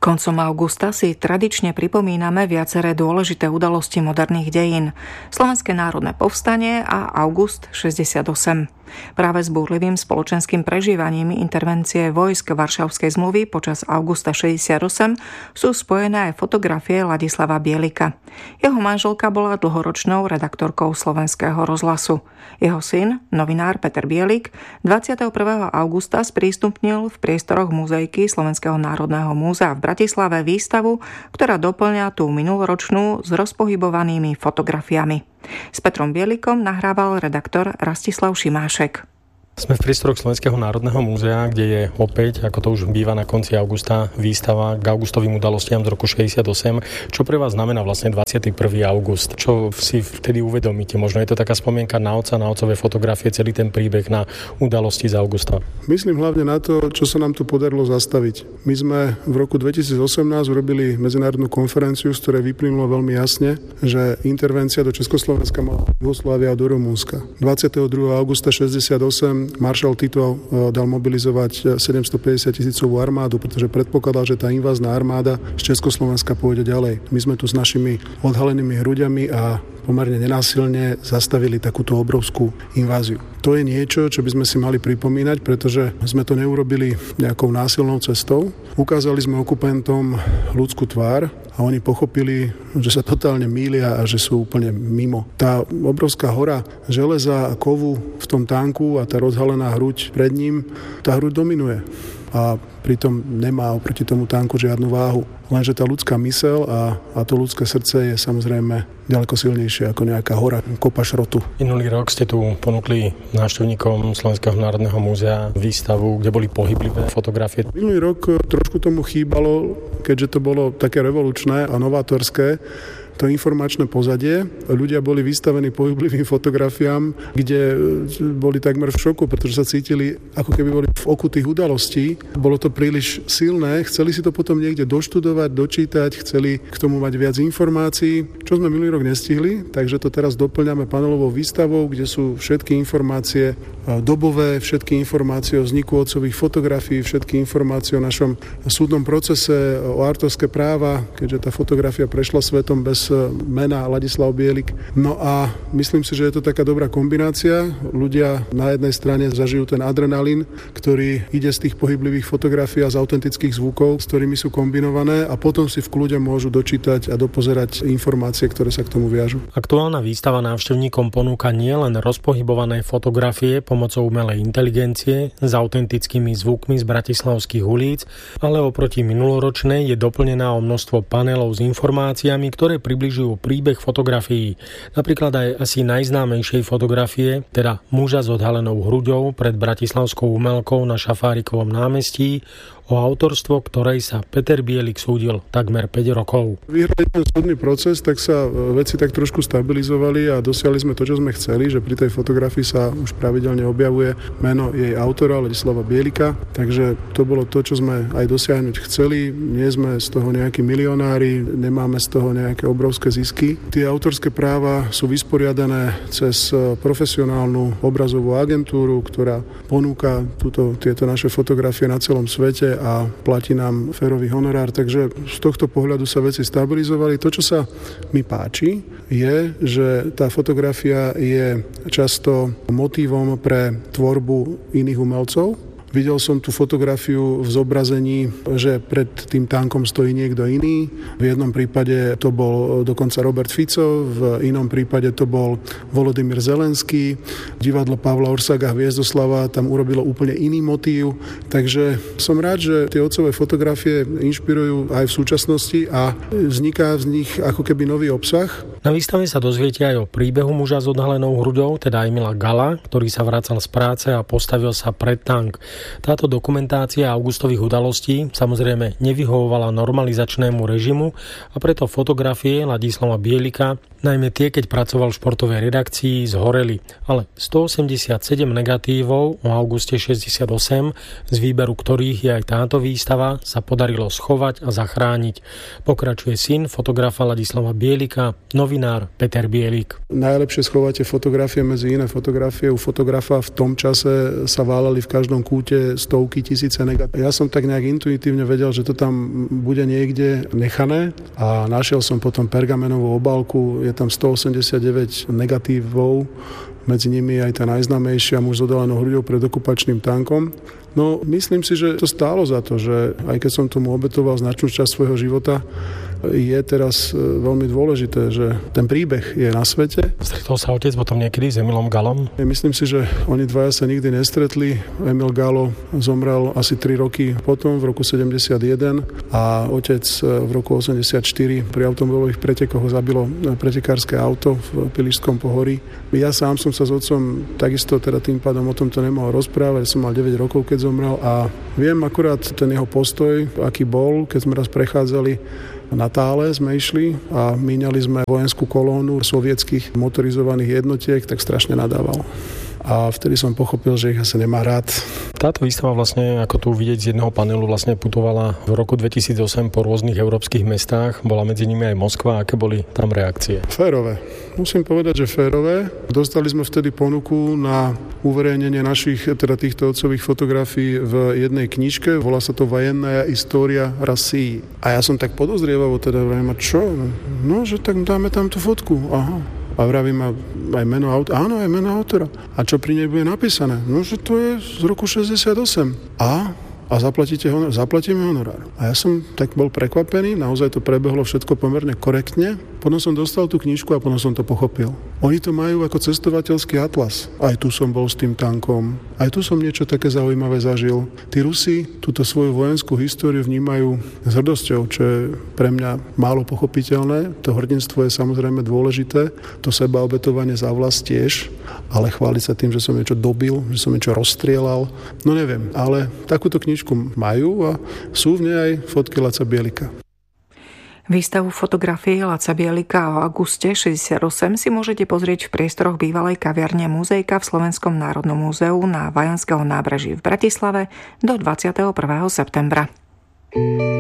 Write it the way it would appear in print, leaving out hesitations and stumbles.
Koncom augusta si tradične pripomíname viaceré dôležité udalosti moderných dejín. Slovenské národné povstanie a august 68. Práve s búrlivým spoločenským prežívaním intervencie vojsk Varšavskej zmluvy počas augusta 68 sú spojené aj fotografie Ladislava Bielika. Jeho manželka bola dlhoročnou redaktorkou Slovenského rozhlasu. Jeho syn, novinár Peter Bielik, 21. augusta sprístupnil v priestoroch muzejky Slovenského národného múzea v Bratislave výstavu, ktorá doplňa tú minuloročnú s rozpohybovanými fotografiami. S Petrom Bielikom nahrával redaktor Rastislav Šimášek. Sme v priestoroch Slovenského národného múzea, kde je opäť, ako to už býva na konci augusta, výstava k augustovým udalostiam z roku 68. Čo pre vás znamená vlastne 21. august? Čo si vtedy uvedomíte? Možno je to taká spomienka na otca, na otcové fotografie, celý ten príbeh na udalosti z augusta. Myslím hlavne na to, čo sa nám tu podarilo zastaviť. My sme v roku 2018 urobili medzinárodnú konferenciu, z ktorej vyplynulo veľmi jasne, že intervencia do Československa mala Jugoslávia a do Rumunska. 22. augusta 68 maršal Tito dal mobilizovať 750 000 armádu, pretože predpokladal, že tá invázna armáda z Československa pôjde ďalej. My sme tu s našimi odhalenými hruďami a pomerne nenásilne zastavili takúto obrovskú inváziu. To je niečo, čo by sme si mali pripomínať, pretože sme to neurobili nejakou násilnou cestou. Ukázali sme okupantom ľudskú tvár a oni pochopili, že sa totálne mýlia a že sú úplne mimo. Tá obrovská hora železa a kovu v tom tanku a tá rozhalená hruď pred ním, tá hruď dominuje. A pritom nemá oproti tomu tanku žiadnu váhu. Lenže tá ľudská myseľ a to ľudské srdce je samozrejme ďaleko silnejšie ako nejaká hora, kopa šrotu. Minulý rok ste tu ponúkli návštevníkom Slovenského národného múzea výstavu, kde boli pohyblivé fotografie. Minulý rok trošku tomu chýbalo, keďže to bolo také revolučné a novátorské, to informačné pozadie. Ľudia boli vystavení pohyblivým fotografiám, kde boli takmer v šoku, pretože sa cítili, ako keby boli v oku tých udalostí. Bolo to príliš silné, chceli si to potom niekde doštudovať, dočítať, chceli k tomu mať viac informácií, čo sme minulý rok nestihli, takže to teraz doplňame panelovou výstavou, kde sú všetky informácie dobové, všetky informácie o vzniku otcových fotografií, všetky informácie o našom súdnom procese, o autorské práva, keďže tá fotografia prešla svetom bez mena Ladislav Bielik. No a myslím si, že je to taká dobrá kombinácia. Ľudia na jednej strane zažijú ten adrenalín, ktorý ide z tých pohyblivých fotografií a z autentických zvukov, s ktorými sú kombinované a potom si v kľude môžu dočítať a dopozerať informácie, ktoré sa k tomu viažu. Aktuálna výstava návštevníkom ponúka nielen rozpohybované fotografie pomocou umelej inteligencie s autentickými zvukmi z bratislavských ulíc, ale oproti minuloročnej je doplnená o množstvo panelov s informáciami, ktoré približujú príbeh fotografií. Napríklad aj asi najznámejšej fotografie, teda muža s odhalenou hruďou pred bratislavskou umelkou na Šafárikovom námestí, o autorstvo ktorej sa Peter Bielik súdil takmer 5 rokov. Vyhrali ten súdny proces, tak sa veci tak trošku stabilizovali a dosiahli sme to, čo sme chceli, že pri tej fotografii sa už pravidelne objavuje meno jej autora, Ladislava Bielika. Takže to bolo to, čo sme aj dosiahnuť chceli. Nie sme z toho nejakí milionári, nemáme z toho nejaké obrovské zisky. Tie autorské práva sú vysporiadané cez profesionálnu obrazovú agentúru, ktorá ponúka tieto naše fotografie na celom svete a platí nám férový honorár, takže z tohto pohľadu sa veci stabilizovali. To, čo sa mi páči, je, že tá fotografia je často motívom pre tvorbu iných umelcov. Videl som tú fotografiu v zobrazení, že pred tým tankom stojí niekto iný. V jednom prípade to bol dokonca Robert Fico, v inom prípade to bol Volodymyr Zelenský. Divadlo Pavla Orsaga Hviezdoslava tam urobilo úplne iný motív. Takže som rád, že tie otcové fotografie inšpirujú aj v súčasnosti a vzniká z nich ako keby nový obsah. Na výstave sa dozviete aj o príbehu muža s odhalenou hruďou, teda Emila Gala, ktorý sa vracal z práce a postavil sa pred tank. Táto dokumentácia augustových udalostí samozrejme nevyhovovala normalizačnému režimu a preto fotografie Ladislava Bielika Najmä tie, keď pracoval v športovej redakcii, zhoreli. Ale 187 negatívov o auguste 68, z výberu ktorých je aj táto výstava, sa podarilo schovať a zachrániť. Pokračuje syn fotografa Ladislava Bielika, novinár Peter Bielik. Najlepšie schováte fotografie medzi iné fotografie. U fotografa v tom čase sa válali v každom kúte stovky, tisíce negatív. Ja som tak nejak intuitívne vedel, že to tam bude niekde nechané a našiel som potom pergamenovú obálku. Je tam 189 negatívov, medzi nimi aj tá najznámejšia, muž s odalenou hruďou pred okupačným tankom. No, myslím si, že to stálo za to, že aj keď som tomu obetoval značnú časť svojho života, je teraz veľmi dôležité, že ten príbeh je na svete. Stretol sa otec potom niekedy s Emilom Galom? Myslím si, že oni dvaja sa nikdy nestretli. Emil Galo zomrel asi 3 roky potom, v roku 71 a otec v roku 84 pri automobilových pretekoch ho zabilo pretekárske auto v Pilišskom pohorí. Ja sám som sa s otcom takisto teda tým pádom o tomto nemohol rozprávať. Som mal 9 rokov, keď zomrel a viem akurát ten jeho postoj, aký bol, keď sme raz prechádzali na Tále sme išli a míňali sme vojenskú kolónu sovietských motorizovaných jednotiek, tak strašne nadával. A vtedy som pochopil, že ich asi nemá rád. Táto výstava vlastne, ako tu vidieť z jedného panelu, vlastne putovala v roku 2008 po rôznych európskych mestách. Bola medzi nimi aj Moskva. Aké boli tam reakcie? Férové. Musím povedať, že férové. Dostali sme vtedy ponuku na uverejnenie našich, teda týchto otcových fotografií v jednej knižke. Volá sa to Vojenná história Rasii. A ja som tak podozrievavo teda vrajím, a čo? No, že tak dáme tam tú fotku. Aha. A vravím aj meno autora. Áno, aj meno autora. A čo pri nej bude napísané? No, že to je z roku 68. A zaplatíme honorár. A ja som tak bol prekvapený, naozaj to prebehlo všetko pomerne korektne. Potom som dostal tú knižku a potom som to pochopil. Oni to majú ako cestovateľský atlas. Aj tu som bol s tým tankom. Aj tu som niečo také zaujímavé zažil. Tí Rusi túto svoju vojenskú históriu vnímajú s hrdosťou, čo je pre mňa málo pochopiteľné. To hrdinstvo je samozrejme dôležité, to sebaobetovanie za vlast tiež, ale chváliť sa tým, že som niečo dobil, že som niečo rozstrielal, no neviem, ale takúto knižku majú a sú v nej aj fotky Laca Bielika. Výstavu fotografií Laca Bielika o auguste 68 si môžete pozrieť v priestoroch bývalej kaviarne Múzejka v Slovenskom národnom múzeu na Vajanského nábreží v Bratislave do 21. septembra.